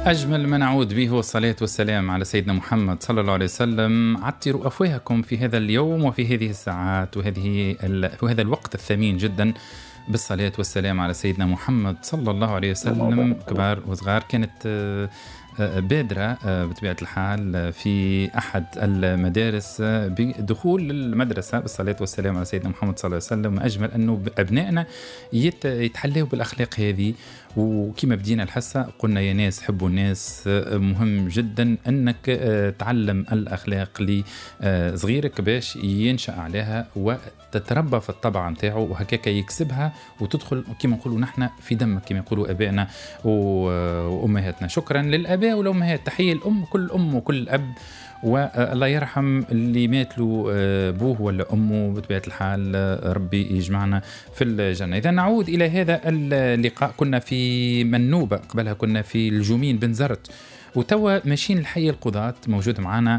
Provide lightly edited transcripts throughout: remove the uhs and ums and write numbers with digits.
أجمل ما نعود به هو الصلاة والسلام على سيدنا محمد صلى الله عليه وسلم. عطروا أفواهكم في هذا اليوم وفي هذه الساعات وهذا الوقت الثمين جدا بالصلاة والسلام على سيدنا محمد صلى الله عليه وسلم. كبار وصغار، كانت بادرة بطبيعة الحال في أحد المدارس بدخول المدرسة بالصلاة والسلام على سيدنا محمد صلى الله عليه وسلم. أجمل أنه أبنائنا يتحلوا بالأخلاق هذه. وكما بدينا الحصة قلنا يا ناس حبوا الناس، مهم جدا أنك تعلم الأخلاق لصغيرك باش ينشأ عليها وتتربى في الطبع متاعه، وهكاك يكسبها وتدخل كما نقولوا نحن في دمك كما يقولوا أبائنا وأمهاتنا. شكرا للأباء والأمهات، تحية الأم، كل أم وكل أب، والله يرحم اللي مات له أبوه ولا أمه بطبيعة الحال، ربي يجمعنا في الجنة. إذا نعود إلى هذا اللقاء، كنا في منوبة، قبلها كنا في الجمين بن زرت، وتوا ماشيين الحي القضاة. موجود معنا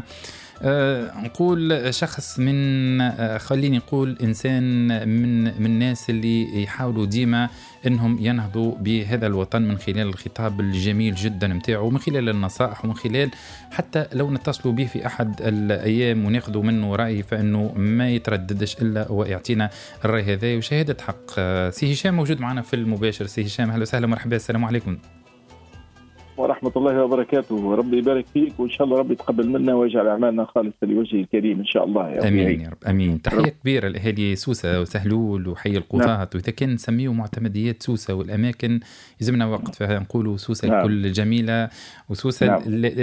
نقول شخص من خليني نقول إنسان من الناس اللي يحاولوا ديما إنهم ينهضوا بهذا الوطن من خلال الخطاب الجميل جدا متاعه، ومن خلال النصائح، ومن خلال حتى لو نتصلوا به في أحد الأيام وناخذوا منه رأي، فإنه ما يترددش إلا ويعطينا الرأي هذا وشهادة حق. سي هشام موجود معنا في المباشر. سي هشام، أهلا وسهلا، مرحبا، السلام عليكم ورحمة الله وبركاته. ربي يبارك فيك، وإن شاء الله ربي يتقبل منا ويجعل أعمالنا خالصة لوجهه الكريم إن شاء الله يا أمين يا رب. أمين. تحية كبيرة لأهالي سوسة وسهلول وحي القضاة. وإذا كان نسميه معتمديات سوسة والأماكن يزمنا وقت فيها نقولوا سوسة الكل الجميلة وسوسة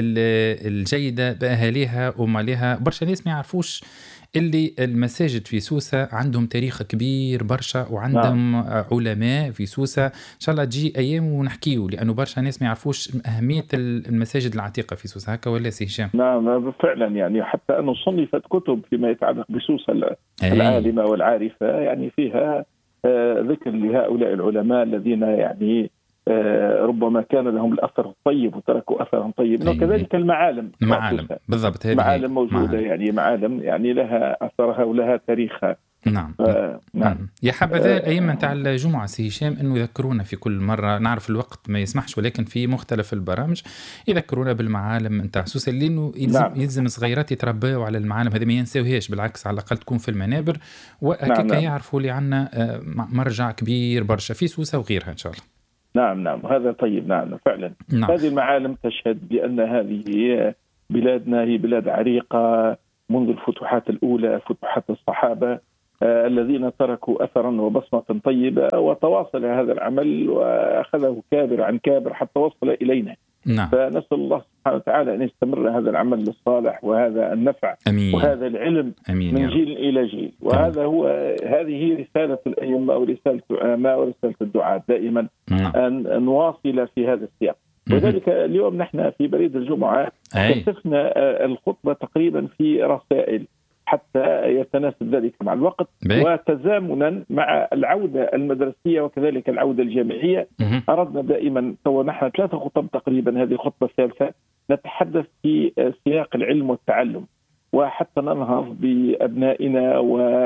الجيدة بأهاليها ومالها. برشا ناس ما يعرفوش اللي المساجد في سوسة عندهم تاريخ كبير برشا، وعندهم علماء في سوسة. إن شاء الله تجي أيام ونحكيه، لأنه برشا ناس ما يعرفوش أهمية المساجد العتيقة في سوسة. هكا ولا سي هشام؟ نعم فعلا، يعني حتى أنه صنفت كتب فيما يتعلق بسوسة العالمة والعارفة، يعني فيها ذكر لهؤلاء العلماء الذين يعني ربما كان لهم الأثر الطيب وتركوا أثرا طيبا. وكذلك المعالم بالضبط، معالم موجودة، يعني معالم يعني لها أثرها ولها تاريخها. نعم. نعم. يا حبذا الأيام نتاع الجمعة سي هشام أنه يذكرونا في كل مرة. نعرف الوقت ما يسمحش، ولكن في مختلف البرامج يذكرونا بالمعالم نتاع سوسة، لأنه يلزم صغيرات يتربوا على المعالم هذه، ما ينسوهاش، بالعكس على الأقل تكون في المنابر، وهكاك يعرفوا لي عنا مرجع كبير برشا في سوسة وغيرها إن شاء الله. نعم هذا طيب. نعم فعلا. هذه المعالم تشهد بأن هذه بلادنا هي بلاد عريقة منذ الفتوحات الأولى، فتوحات الصحابة الذين تركوا أثرا وبصمة طيبة، وتواصل هذا العمل وأخذه كابر عن كابر حتى وصل إلينا. فنسأل الله سبحانه وتعالى أن يستمر هذا العمل الصالح وهذا النفع وهذا العلم من جيل إلى جيل. وهذا هذه رسالة الأئمة ورسالة العلماء ورسالة الدعاة دائما أن نواصل في هذا السياق. وذلك اليوم نحن في بريد الجمعة كثفنا الخطبة تقريبا في رسائل حتى يتناسب ذلك مع الوقت وتزامنا مع العودة المدرسية وكذلك العودة الجامعية. أردنا دائما نحن 3 خطب تقريبا، هذه الخطبة الثالثة، نتحدث في سياق العلم والتعلم، وحتى ننهض بأبنائنا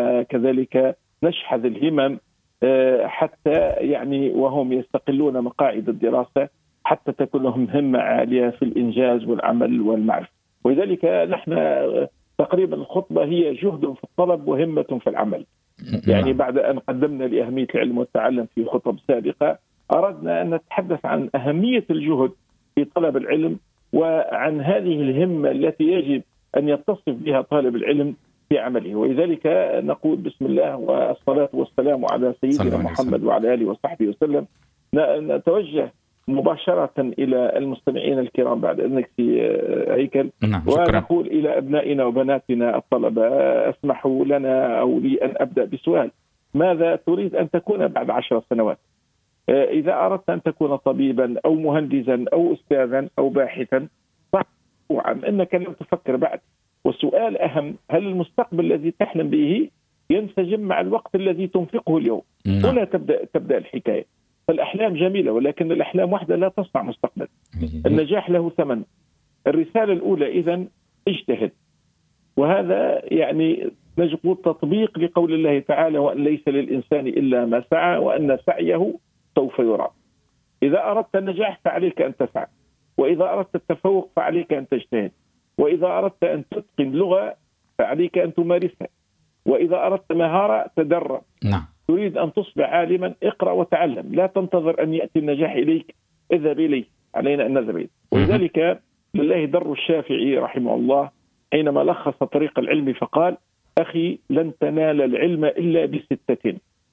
وكذلك نشحذ الهمم حتى يعني وهم يستقلون مقاعد الدراسة حتى تكون لهم همة عالية في الإنجاز والعمل والمعرفة. ولذلك نحن تقريبا الخطبة هي جهد في الطلب وهمة في العمل. يعني بعد أن قدمنا لأهمية العلم والتعلم في خطب سابقة، أردنا أن نتحدث عن أهمية الجهد في طلب العلم وعن هذه الهمة التي يجب أن يتصف بها طالب العلم في عمله. ولذلك نقول بسم الله والصلاة والسلام على سيدنا محمد وعلى آله وصحبه وسلم. نتوجه مباشرة إلى المستمعين الكرام بعد إذنك في هيكل، ونقول إلى أبنائنا وبناتنا الطلبة، اسمحوا لنا أو لي أن أبدأ بسؤال: ماذا تريد أن تكون بعد 10 سنوات؟ إذا أردت أن تكون طبيبا أو مهندسا أو أستاذا أو باحثا، أم أنك لم تفكر بعد؟ والسؤال أهم: هل المستقبل الذي تحلم به ينسجم مع الوقت الذي تنفقه اليوم؟ هنا تبدأ الحكاية. فالأحلام جميلة، ولكن الأحلام وحدها لا تصنع مستقبل. النجاح له ثمن. الرسالة الأولى إذن اجتهد، وهذا يعني نقول تطبيق لقول الله تعالى: وأن ليس للإنسان إلا ما سعى وأن سعيه سوف يرى. إذا أردت النجاح فعليك أن تسعى. وإذا أردت التفوق فعليك أن تجتهد، وإذا أردت أن تتقن لغة فعليك أن تمارسها، وإذا أردت مهارة تدرب. نعم. تريد أن تصبح عالما اقرأ وتعلم، لا تنتظر أن يأتي النجاح إليك، اذهب إليه، علينا أن نذهب إليه. ولذلك لله در الشافعي رحمه الله حينما لخص طريق العلم فقال: أخي لن تنال العلم إلا ب6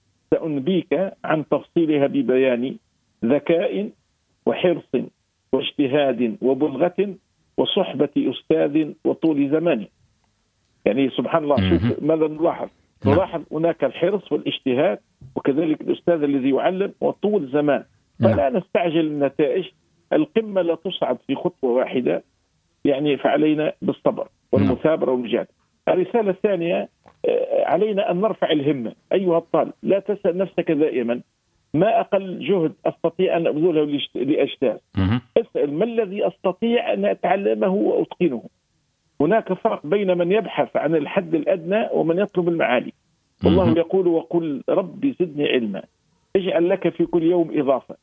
سأنبيك عن تفصيلها ببيان: ذكاء وحرص واجتهاد وبلغة وصحبة أستاذ وطول زمان. يعني سبحان الله، شوف ماذا نلاحظ؟ نلاحظ هناك الحرص والاجتهاد، وكذلك الأستاذ الذي يعلم، وطول زمان. فلا نستعجل النتائج، القمة لا تصعد في خطوة واحدة، يعني فعلينا بالصبر والمثابرة والمجاهدة. الرسالة الثانية، علينا أن نرفع الهمة. أيها الطالب، لا تسأل نفسك دائما ما أقل جهد أستطيع أن أبذله لأجتاز. اسأل ما الذي أستطيع أن أتعلمه وأتقنه. هناك فرق بين من يبحث عن الحد الأدنى ومن يطلب المعالي. والله يقول: وقل ربي زدني علما. اجعل لك في كل يوم إضافة،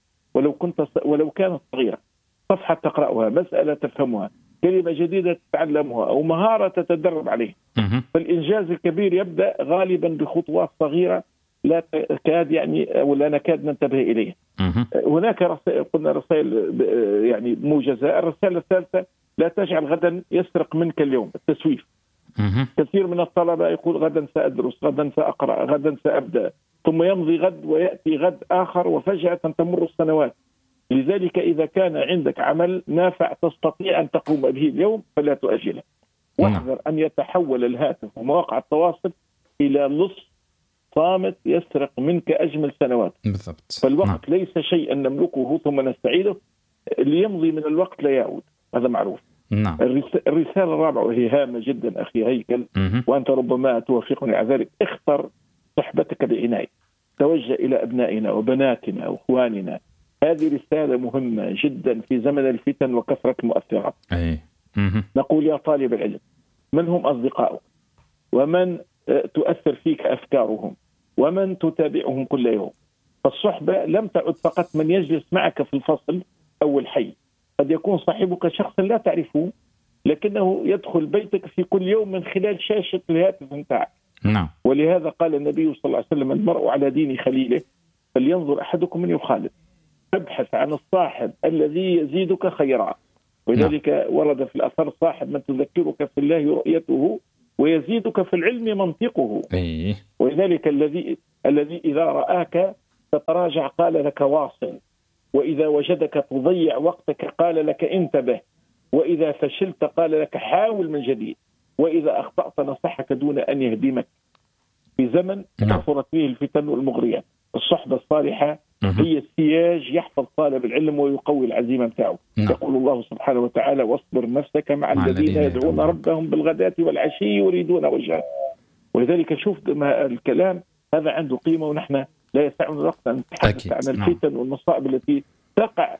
ولو كانت صغيرة، صفحة تقرأها، مسألة تفهمها، كلمة جديدة تتعلمها، أو مهارة تتدرب عليها. فالإنجاز الكبير يبدأ غالبا بخطوات صغيرة لا تكاد ولا نكاد ننتبه إليها. هناك قلنا رسائل يعني موجزة. الرسالة الثالثة: لا تجعل غدا يسرق منك اليوم. التسويف. كثير من الطلبة يقول: غدا سأدرس، غدا سأقرأ، غدا سأبدأ، ثم يمضي غد ويأتي غد آخر، وفجأة تمر السنوات. لذلك إذا كان عندك عمل نافع تستطيع أن تقوم به اليوم فلا تؤجله. واحذر أن يتحول الهاتف ومواقع التواصل إلى لص صامت يسرق منك أجمل سنوات. بالضبط. فالوقت ليس شيئا نملكه ثم نستعيده، اللي يمضي من الوقت لا يعود، هذا معروف. نعم. الرسالة الرابعة وهي هامة جدا أخي هيكل، وأنت ربما توافقني على ذلك: اختر صحبتك بعناية. توجه إلى أبنائنا وبناتنا وإخواننا. هذه رسالة مهمة جدا في زمن الفتن وكثرة المؤثرات. نقول: يا طالب العلم، من هم أصدقائك؟ ومن تؤثر فيك أفكارهم؟ ومن تتابعهم كل يوم؟ فالصحبة لم تعد فقط من يجلس معك في الفصل أو الحي. قد يكون صاحبك شخصا لا تعرفه، لكنه يدخل بيتك في كل يوم من خلال شاشة الهاتف بتاعك. نعم. ولهذا قال النبي صلى الله عليه وسلم: المرء على دين خليله فلينظر أحدكم من يخالف. تبحث عن الصاحب الذي يزيدك خيرا. ولذلك ورد في الأثر: صاحب من تذكرك في الله رؤيته ويزيدك في العلم منطقه. ولذلك الذي إذا رآك تتراجع قال لك واصل، وإذا وجدك تضيع وقتك قال لك انتبه، وإذا فشلت قال لك حاول من جديد، وإذا أخطأت نصحك دون أن يهدمك. في زمن كثرت فيه الفتن والمغريات، الصحبة الصالحة هي السياج يحفظ طالب العلم ويقوي العزيمة بتاعه. يقول الله سبحانه وتعالى: واصبر نفسك مع الذين يدعون ربهم بالغداة والعشي يريدون وجهه. ولذلك شوف الكلام هذا عنده قيمة، ونحن لا يسعنا الوقت أن نتحدث عن الفتن والمصائب التي تقع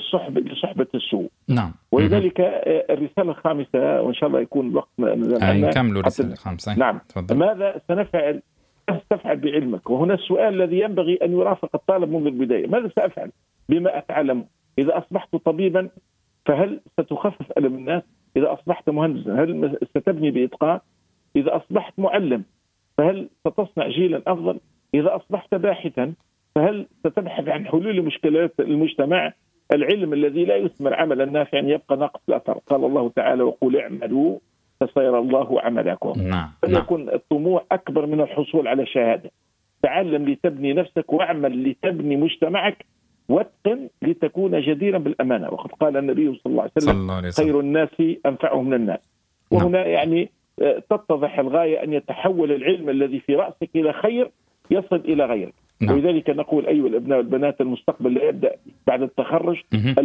لصحبة السوء. نعم. ولذلك الرسالة الخامسة، وإن شاء الله يكون الوقت نكمل الرسالة الخامسة. نعم. تفضل. ماذا سنفعل؟ تفعل بعلمك. وهنا السؤال الذي ينبغي أن يرافق الطالب منذ البداية: ماذا سأفعل بما أتعلم؟ إذا أصبحت طبيبا فهل ستخفف ألم الناس؟ إذا أصبحت مهندسا هل ستبني بإتقان؟ إذا أصبحت معلم فهل ستصنع جيلا أفضل؟ إذا أصبحت باحثا فهل ستبحث عن حلول مشكلات المجتمع؟ العلم الذي لا يثمر عملا نافعا يبقى ناقص الأثر. قال الله تعالى: وقل اعملوا فسيرى الله عملكم. فليكن الطموح أكبر من الحصول على شهادة. تعلم لتبني نفسك، واعمل لتبني مجتمعك، واتقن لتكون جديرا بالأمانة. وقد قال النبي صلى الله عليه وسلم: خير الناس أنفعهم للناس. وهنا يعني تتضح الغاية أن يتحول العلم الذي في رأسك إلى خير يصل إلى غيرك. ولذلك نقول: أيها الأبناء والبنات، المستقبل لا يبدأ بعد التخرج،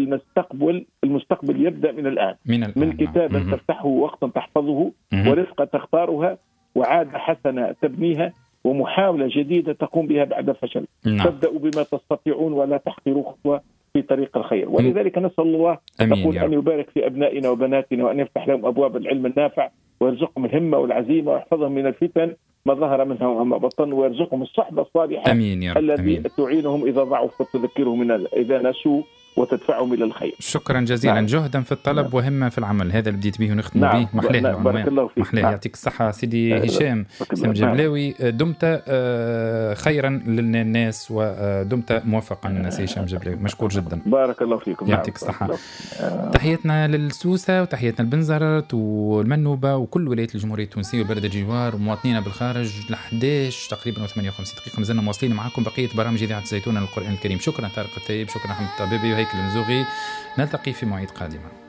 المستقبل يبدأ من الآن. من كتاب تفتحه، وقتا تحفظه، ورفقة تختارها، وعادة حسنة تبنيها، ومحاولة جديدة تقوم بها بعد فشل. تبدأوا بما تستطيعون ولا تحقروا خطوة في طريق الخير. ولذلك نسأل الله نقول أن يبارك في أبنائنا وبناتنا، وأن يفتح لهم أبواب العلم النافع، ويرزقهم الهمة والعزيمة، ويحفظهم من الفتن ما ظهر منها وما بطن، ويرزقهم الصحبة الصالحة التي تعينهم إذا ضعفوا وتذكرهم إذا نسوا، وتدفعهم إلى الخير. شكرا جزيلا. نعم. جهدا في الطلب وهمة في العمل، هذا اللي بديت به ونختم نعم. به. محلاه نعم. بارك الله فيك. محلاه. يعطيك الصحة سيدي هشام جبلاوي. دمت خيرا للناس ودمت موفقا سيدي هشام جبلاوي، مشكور جدا. بارك الله فيكم. يعطيك الصحة. تحياتنا للسوسة وتحياتنا لبنزرت والمنوبة وكل ولايات الجمهورية التونسية والبلد الجوار ومواطنينا بالخارج. 11 تقريبا و58 دقيقة مازلنا مواصلين معكم بقية برامج إذاعة الزيتون للقرآن الكريم. شكرا طارق الطيب، شكرا حمد الطبيبي وهيكل المزوغي. نلتقي في مواعيد قادمة.